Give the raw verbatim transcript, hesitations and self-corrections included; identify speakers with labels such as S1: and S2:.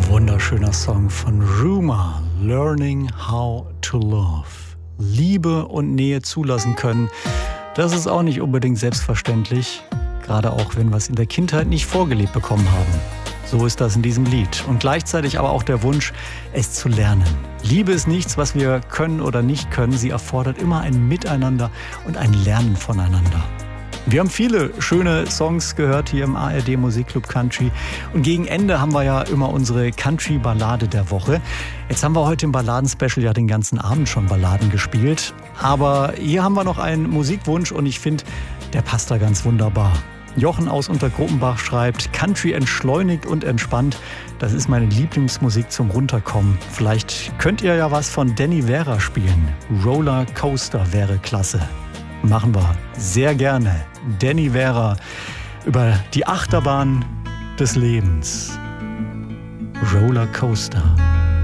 S1: Wunderschöner Song von Ruma, Learning How to Love. Liebe und Nähe zulassen können, das ist auch nicht unbedingt selbstverständlich, gerade auch wenn wir es in der Kindheit nicht vorgelebt bekommen haben. So ist das in diesem Lied. Und gleichzeitig aber auch der Wunsch, es zu lernen. Liebe ist nichts, was wir können oder nicht können. Sie erfordert immer ein Miteinander und ein Lernen voneinander. Wir haben viele schöne Songs gehört hier im A R D Musikclub Country. Und gegen Ende haben wir ja immer unsere Country-Ballade der Woche. Jetzt haben wir heute im Balladen-Special ja den ganzen Abend schon Balladen gespielt. Aber hier haben wir noch einen Musikwunsch und ich finde, der passt da ganz wunderbar. Jochen aus Untergruppenbach schreibt, Country entschleunigt und entspannt. Das ist meine Lieblingsmusik zum Runterkommen. Vielleicht könnt ihr ja was von Danny Vera spielen. Roller Coaster wäre klasse. Machen wir sehr gerne. Danny Vera über die Achterbahn des Lebens. Roller Coaster.